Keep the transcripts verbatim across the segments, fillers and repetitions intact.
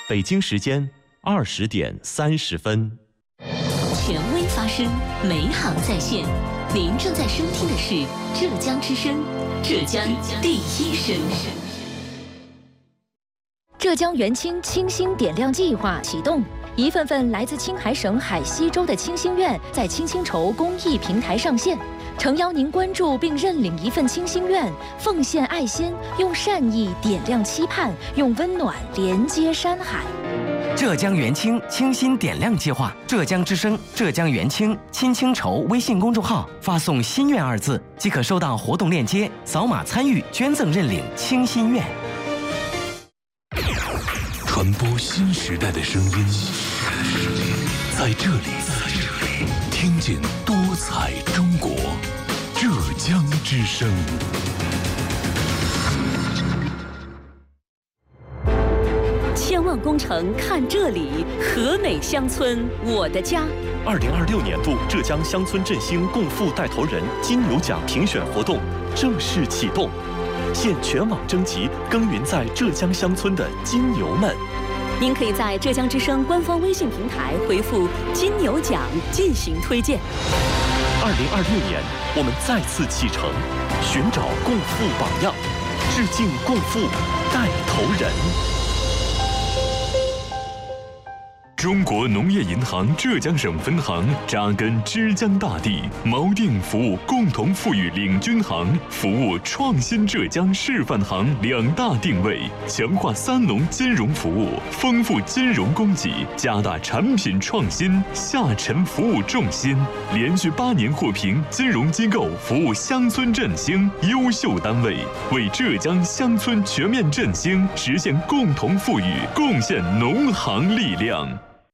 北京时间二十点三十分。 权威发声，美好在线。您正在收听的是浙江之声，浙江第一声。 浙江元清清新点亮计划启动，一份份来自青海省海西州的清心愿在青青筹公益平台上线，诚邀您关注并认领一份清心愿，奉献爱心，用善意点亮期盼，用温暖连接山海。 浙江元清清新点亮计划，浙江之声、浙江元清青青筹微信公众号发送“心愿”二字，即可收到活动链接，扫码参与捐赠认领清心愿。 传播新时代的声音，在这里，听见多彩中国，浙江之声。 千万工程看这里，和美乡村我的家。 二零二六年度浙江乡村振兴共富带头人金牛奖评选活动正式启动，现全网征集耕耘在浙江乡村的金牛们。 您可以在浙江之声官方微信平台回复“金牛奖”进行推荐。 二零二六年，我们再次启程，寻找共富榜样，致敬共富带头人。 中国农业银行浙江省分行扎根枝江大地，锚定服务共同富裕领军行、服务创新浙江示范行两大定位，强化三农金融服务，丰富金融供给，加大产品创新，下沉服务重心，连续八年获评金融机构服务乡村振兴优秀单位，为浙江乡村全面振兴实现共同富裕贡献农行力量。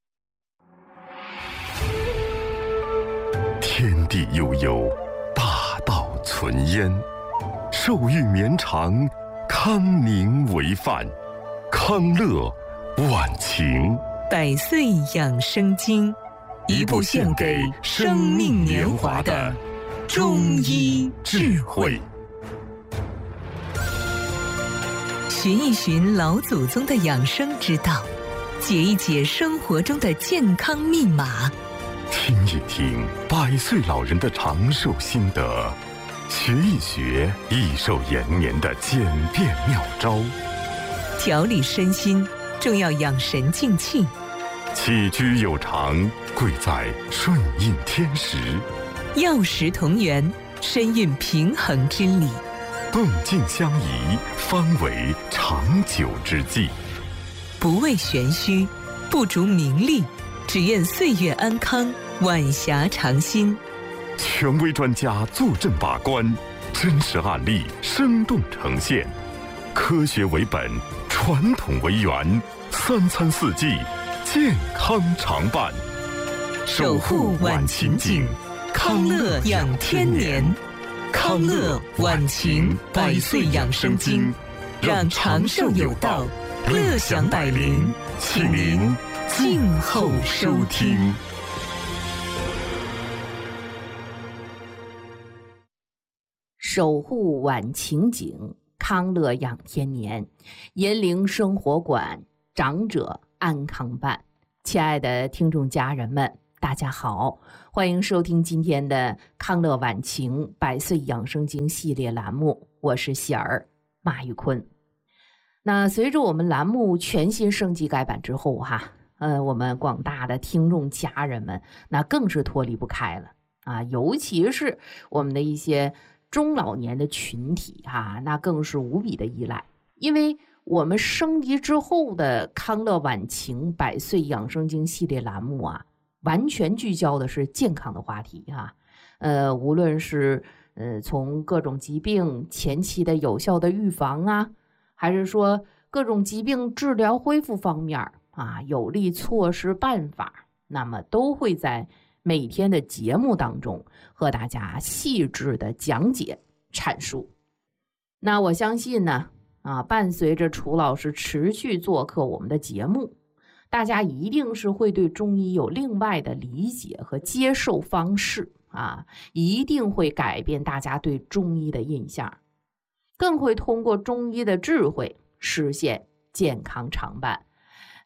天地悠悠，大道存焉，寿育绵长，康宁为范，康乐晚晴。 百岁养生经，一部献给生命年华的中医智慧。寻一寻老祖宗的养生之道，解一解生活中的健康密码， 听一听百岁老人的长寿心得，学一学益寿延年的简便妙招。 调理身心，重要养神静气。 起居有常，贵在顺应天时。 药食同源，深蕴平衡之理。 动静相宜，方为长久之计。 不为玄虚，不逐名利，只愿岁月安康，晚霞常新。 权威专家坐镇把关，真实案例生动呈现，科学为本，传统为源，三餐四季健康常伴， 守护晚晴景，康乐养天年。康乐晚晴百岁养生经，让长寿有道，乐享百龄，请您静候收听。 守护晚晴景，康乐养天年，银铃生活馆，长者安康办。亲爱的听众家人们，大家好，欢迎收听今天的康乐晚晴百岁养生经系列栏目，我是喜儿马玉坤。那随着我们栏目全新升级改版之后哈，呃，我们广大的听众家人们那更是脱离不开了啊，尤其是我们的一些中老年的群体啊，那更是无比的依赖，因为我们升级之后的康乐晚晴百岁养生经系列栏目啊，完全聚焦的是健康的话题哈、啊，呃，无论是呃从各种疾病前期的有效的预防啊，还是说各种疾病治疗恢复方面啊，有力措施办法，那么都会在每天的节目当中和大家细致的讲解阐述。那我相信呢，啊，伴随着楚老师持续做客我们的节目，大家一定是会对中医有另外的理解和接受方式啊，一定会改变大家对中医的印象，更会通过中医的智慧实现健康常伴。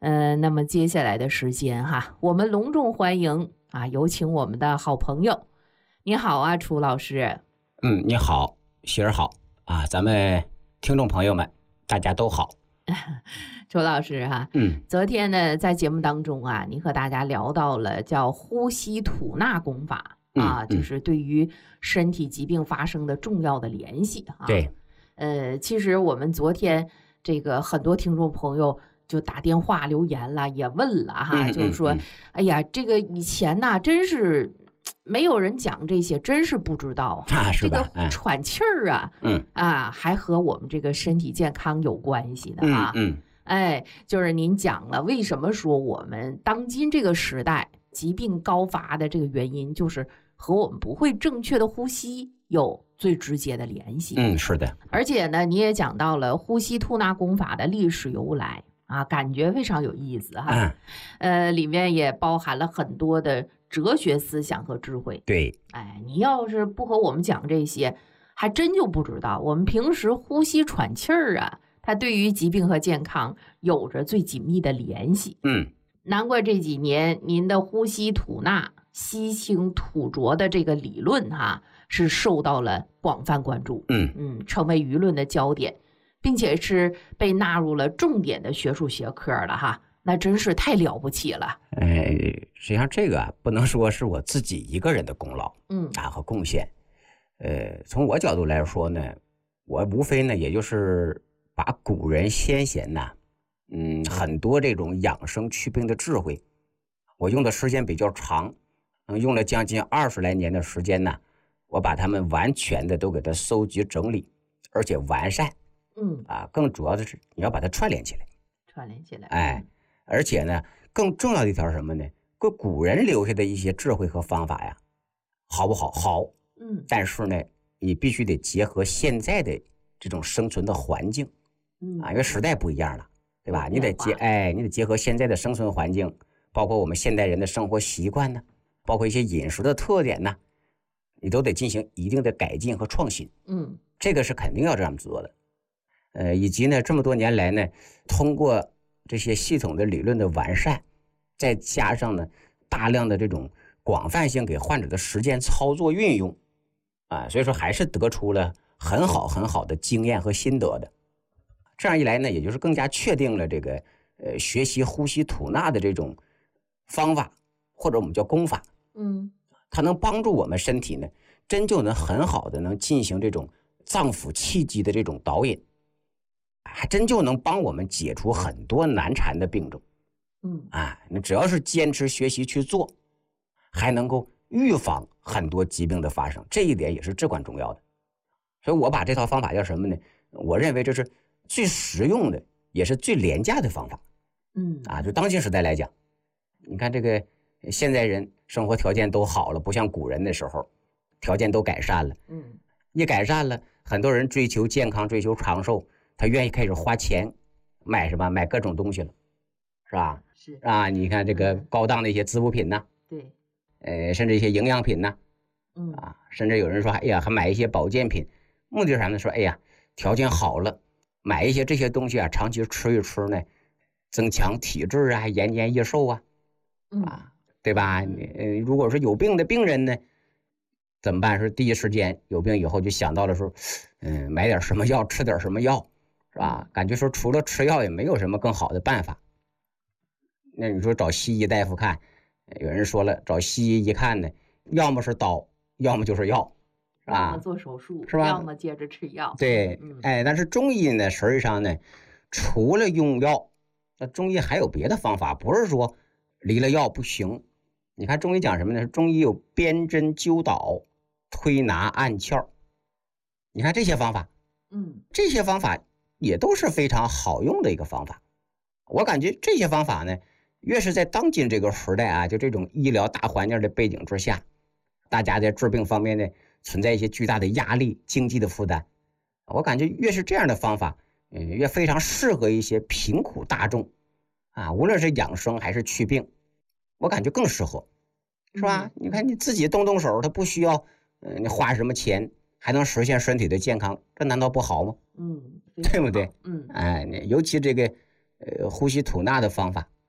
呃，那么接下来的时间哈，我们隆重欢迎啊，有请我们的好朋友。你好啊，楚老师。 嗯，你好，喜儿好啊，咱们听众朋友们大家都好。 楚老师哈， 嗯， 昨天呢在节目当中啊，您和大家聊到了叫呼吸吐纳功法啊， 嗯嗯、 就是对于身体疾病发生的重要的联系哈。 对， 呃，其实我们昨天这个很多听众朋友就打电话留言了，也问了哈， 嗯、 就是说， 嗯嗯、 哎呀，这个以前呢真是没有人讲这些，真是不知道啊， 这个喘气儿啊， 嗯啊，还和我们这个身体健康有关系呢啊， 嗯，嗯哎，就是您讲了为什么说我们当今这个时代疾病高发的这个原因，就是和我们不会正确的呼吸有最直接的联系。 嗯，是的。 而且呢，你也讲到了呼吸吐纳功法的历史由来啊，感觉非常有意思哈。嗯、呃，里面也包含了很多的哲学思想和智慧。 对， 哎，你要是不和我们讲这些，还真就不知道我们平时呼吸喘气儿啊，它对于疾病和健康有着最紧密的联系。 嗯， 难怪这几年您的呼吸吐纳、吸清吐浊的这个理论哈、啊，是受到了广泛关注。 嗯嗯，成为舆论的焦点，并且是被纳入了重点的学术学科了哈。那真是太了不起了。 哎，实际上这个啊，不能说是我自己一个人的功劳， 嗯啊和贡献。呃，从我角度来说呢，我无非呢，也就是把古人先贤呐，嗯，很多这种养生祛病的智慧，我用的时间比较长，嗯，用了将近二十来年的时间呢，我把它们完全的都给它搜集整理，而且完善。 嗯啊，更主要的是你要把它串联起来， 串联起来。 哎。而且呢，更重要的一条是什么呢？个古人留下的一些智慧和方法呀，好不好？好， 嗯。 但是呢，你必须得结合现在的这种生存的环境， 嗯啊，因为时代不一样了，对吧？你得结，哎，你得结合现在的生存环境，包括我们现代人的生活习惯呢，包括一些饮食的特点呢，你都得进行一定的改进和创新。 嗯， 这个是肯定要这样做的。呃，以及呢，这么多年来呢，通过这些系统的理论的完善，再加上呢大量的这种广泛性给患者的实践操作运用，啊，所以说还是得出了很好很好的经验和心得的。这样一来呢，也就是更加确定了这个呃学习呼吸吐纳的这种方法，或者我们叫功法， 嗯， 它能帮助我们身体呢，真就能很好的能进行这种脏腑气机的这种导引。还真就能帮我们解除很多难缠的病症， 嗯啊，你只要是坚持学习去做，还能够预防很多疾病的发生，这一点也是至关重要的。所以我把这套方法叫什么呢？我认为这是最实用的，也是最廉价的方法。 嗯啊，就当今时代来讲，你看这个现在人生活条件都好了，不像古人的时候，条件都改善了。 嗯， 一改善了，很多人追求健康，追求长寿。他愿意开始花钱买什么？买各种东西了，是吧？ 是啊，你看这个高档的一些滋补品呐， 对， 呃，甚至一些营养品呐， 嗯啊，甚至有人说，哎呀，还买一些保健品，目的是啥呢？说，哎呀，条件好了，买一些这些东西啊，长期吃一吃呢，增强体质啊，延年益寿啊，啊，对吧？呃，如果说有病的病人呢，怎么办？是第一时间有病以后就想到了说，嗯，买点什么药，吃点什么药。是吧？感觉说除了吃药也没有什么更好的办法。那你说找西医大夫看，有人说了，找西医一看呢，要么是刀，要么就是药，是吧？ 要么做手术， 是吧？ 要么接着吃药。 对， 嗯、 哎，但是中医呢，实际上呢，除了用药，那中医还有别的方法，不是说离了药不行。你看中医讲什么呢？中医有鞭针灸导、推拿按窍，你看这些方法， 嗯， 这些方法也都是非常好用的一个方法。我感觉这些方法呢，越是在当今这个时代啊，就这种医疗大环境的背景之下，大家在治病方面呢存在一些巨大的压力、经济的负担，我感觉越是这样的方法，嗯，越非常适合一些贫苦大众啊，无论是养生还是祛病，我感觉更适合，是吧？嗯、你看你自己动动手，它不需要，嗯、呃，你花什么钱，还能实现身体的健康，这难道不好吗？ 嗯， 对不对？ 嗯， 哎，尤其这个呃呼吸吐纳的方法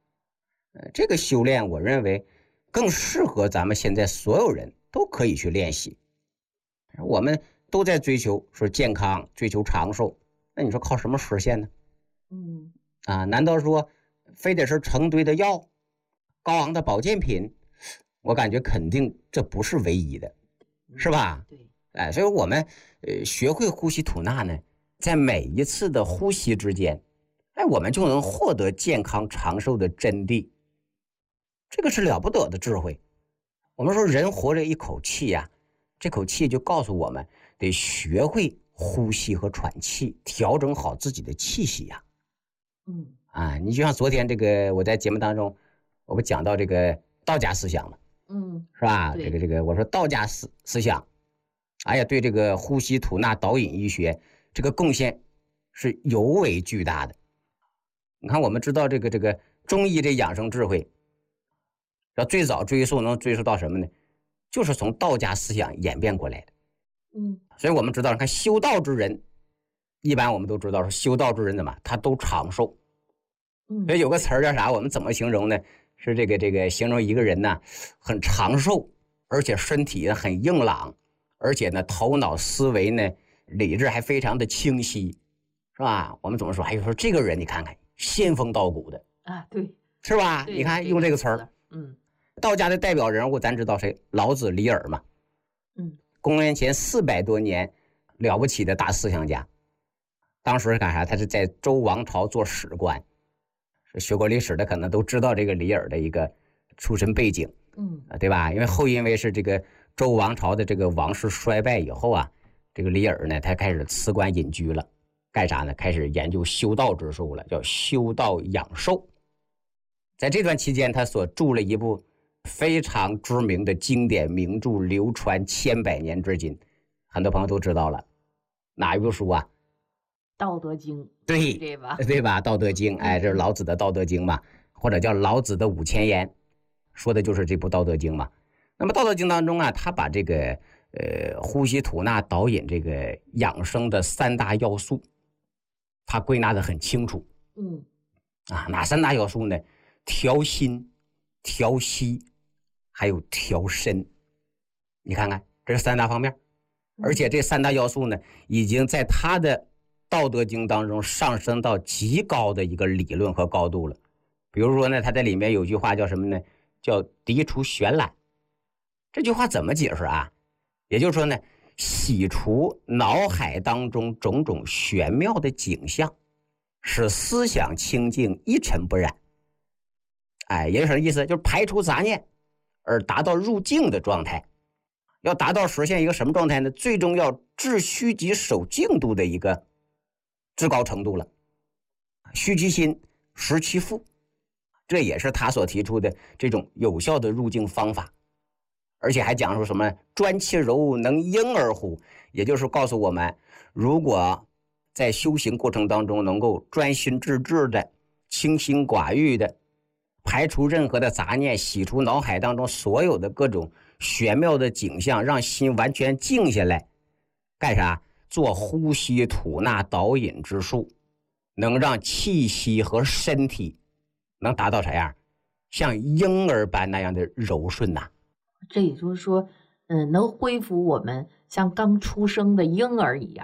呃，这个修炼我认为更适合咱们现在所有人都可以去练习。我们都在追求说健康，追求长寿，那你说靠什么实现呢？ 嗯啊，难道说非得是成堆的药、高昂的保健品？我感觉肯定这不是唯一的，是吧？ 对， 哎，所以我们呃学会呼吸吐纳呢，在每一次的呼吸之间，哎，我们就能获得健康长寿的真谛。这个是了不得的智慧。我们说人活着一口气呀、啊，这口气就告诉我们得学会呼吸和喘气，调整好自己的气息呀、啊。 嗯啊，你就像昨天这个我在节目当中，我不讲到这个道家思想嘛， 嗯， 是吧？这个这个，我说道家思思想，哎呀，对这个呼吸吐纳导引医学这个贡献是尤为巨大的。你看，我们知道这个这个中医这养生智慧，要最早追溯能追溯到什么呢？就是从道家思想演变过来的。 嗯， 所以我们知道，你看修道之人，一般我们都知道说修道之人怎么，他都长寿。 嗯， 所以有个词儿叫啥？我们怎么形容呢？是这个这个形容一个人呢，很长寿，而且身体很硬朗，而且呢头脑思维呢理智还非常的清晰，是吧？我们怎么说？还有说这个人你看看仙风道骨的啊，对， 是吧？你看用这个词儿， 嗯， 道家的代表人物咱知道谁？老子、李耳嘛， 嗯， 公元前四百多年，了不起的大思想家。当时干啥？他是在周王朝做史官。学过历史的可能都知道这个李耳的一个出身背景， 嗯， 对吧？因为后因为是这个周王朝的这个王室衰败以后啊，这个李耳呢，他开始辞官隐居了，干啥呢？开始研究修道之术了，叫修道养寿。在这段期间，他所著了一部非常知名的经典名著，流传千百年至今，很多朋友都知道了。哪一部书啊？ 道德经， 对， 对吧？ 对吧？道德经，哎，这是老子的道德经嘛，或者叫老子的五千言，说的就是这部道德经嘛。那么道德经当中啊，他把这个呃呼吸吐纳导引这个养生的三大要素，他归纳的很清楚。 嗯， 啊，哪三大要素呢？调心、调息，还有调身。你看看，这是三大方面，而且这三大要素呢，已经在他的道德经当中上升到极高的一个理论和高度了。比如说呢，他在里面有句话叫什么呢？叫涤除玄览。这句话怎么解释啊？也就是说呢，洗除脑海当中种种玄妙的景象，使思想清净一尘不染。哎，也就是什么意思？就是排除杂念，而达到入静的状态。要达到实现一个什么状态呢？最终要致虚极守静度的一个至高程度了。虚其心，实其腹，这也是他所提出的这种有效的入静方法。而且还讲述什么专其柔，能婴儿乎，也就是告诉我们，如果在修行过程当中能够专心致志的、清心寡欲的排除任何的杂念，洗除脑海当中所有的各种玄妙的景象，让心完全静下来，干啥？做呼吸吐纳导引之术，能让气息和身体能达到啥样？像婴儿般那样的柔顺呐、啊。 这也就是说，嗯，能恢复我们像刚出生的婴儿一样。